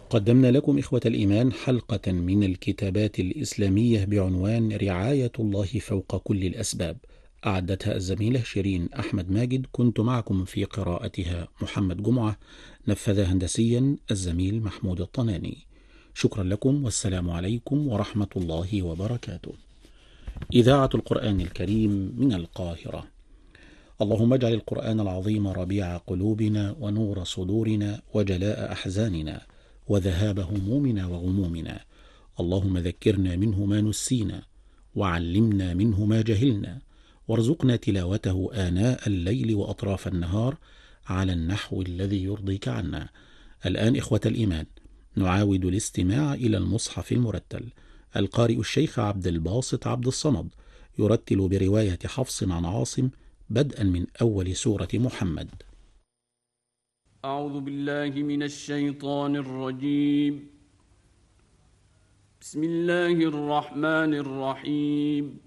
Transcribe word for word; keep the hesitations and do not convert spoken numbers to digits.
قدمنا لكم إخوة الإيمان حلقة من الكتابات الإسلامية بعنوان رعاية الله فوق كل الأسباب، أعدتها الزميلة شيرين أحمد ماجد، كنت معكم في قراءتها محمد جمعة، نفذ هندسيا الزميل محمود الطناني. شكرا لكم والسلام عليكم ورحمة الله وبركاته. إذاعة القرآن الكريم من القاهرة. اللهم اجعل القرآن العظيم ربيع قلوبنا ونور صدورنا وجلاء أحزاننا وذهاب همومنا وغمومنا. اللهم ذكرنا منه ما نسينا وعلمنا منه ما جهلنا، وارزقنا تلاوته آناء الليل وأطراف النهار على النحو الذي يرضيك عنا. الآن إخوة الإيمان نعاود الاستماع إلى المصحف المرتل. القارئ الشيخ عبد الباسط عبد الصمد يرتل برواية حفص عن عاصم بدءا من أول سورة محمد. أعوذ بالله من الشيطان الرجيم. بسم الله الرحمن الرحيم.